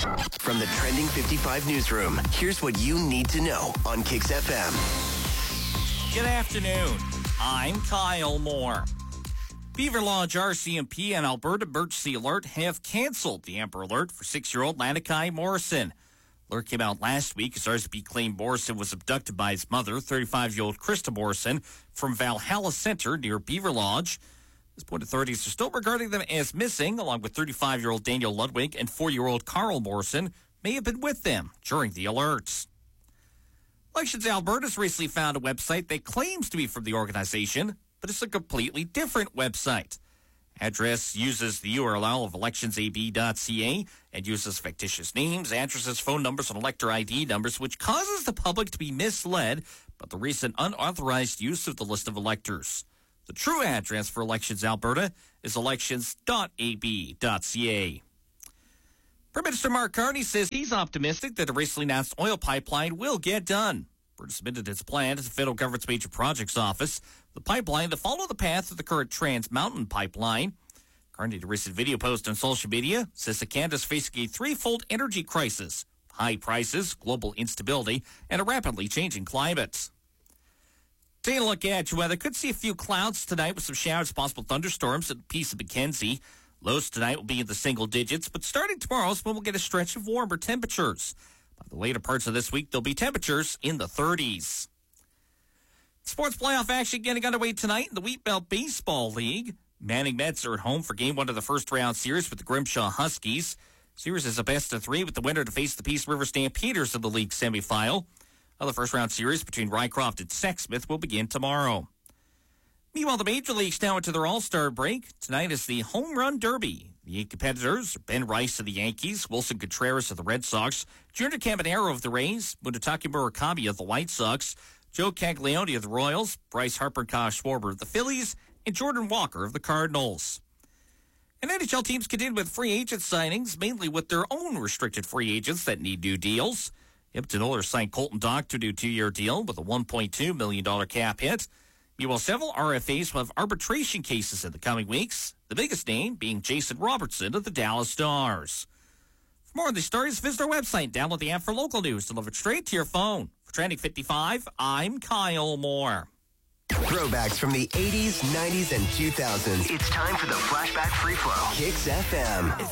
From the Trending 55 newsroom, here's what you need to know on Kix FM. Good afternoon. I'm Kyle Moore. Beaver Lodge RCMP and Alberta Emergency Alert have canceled the Amber Alert for 6-year-old Lanakai Morrison. Alert came out last week as RCMP claimed Morrison was abducted by his mother, 35-year-old Krista Morrison, from Valhalla Center near Beaver Lodge. At this point, authorities are still regarding them as missing, along with 35-year-old Daniel Ludwig and 4-year-old Carl Morrison may have been with them during the alerts. Elections Alberta has recently found a website that claims to be from the organization, but it's a completely different website. Address uses the URL of electionsab.ca and uses fictitious names, addresses, phone numbers, and elector ID numbers, which causes the public to be misled about the recent unauthorized use of the list of electors. The true address for Elections Alberta is elections.ab.ca. Prime Minister Mark Carney says he's optimistic that the recently announced oil pipeline will get done. Alberta submitted its plan to the federal government's major projects office, the pipeline to follow the path of the current Trans Mountain pipeline. Carney, in a recent video post on social media, says that Canada is facing a threefold energy crisis: high prices, global instability, and a rapidly changing climate. Taking a look at your weather, could see a few clouds tonight with some showers, possible thunderstorms at the Peace of Mackenzie. Lows tonight will be in the single digits, but starting tomorrow is when we'll get a stretch of warmer temperatures. By the later parts of this week, there'll be temperatures in the 30s. Sports playoff action getting underway tonight in the Wheatbelt Baseball League. Manning Mets are at home for Game 1 of the first-round series with the Grimshaw Huskies. Series is a best-of-3 with the winner to face the Peace River Stampeders in the league semifinal. The first-round series between Rycroft and Sexsmith will begin tomorrow. Meanwhile, the Major Leagues now into their All-Star break. Tonight is the Home Run Derby. The 8 competitors are Ben Rice of the Yankees, Wilson Contreras of the Red Sox, Junior Caminero of the Rays, Munetake Murakami of the White Sox, Joe Caglione of the Royals, Bryce Harper and Kyle Schwarber of the Phillies, and Jordan Walker of the Cardinals. And NHL teams continue with free agent signings, mainly with their own restricted free agents that need new deals. Edmonton Oilers signed Colton Dach to a new 2-year deal with a $1.2 million cap hit. Meanwhile, several RFAs will have arbitration cases in the coming weeks, the biggest name being Jason Robertson of the Dallas Stars. For more on these stories, visit our website, download the app for local news, delivered straight to your phone. For Trending 55, I'm Kyle Moore. Throwbacks from the 80s, 90s, and 2000s. It's time for the Flashback Free Flow. Kix FM.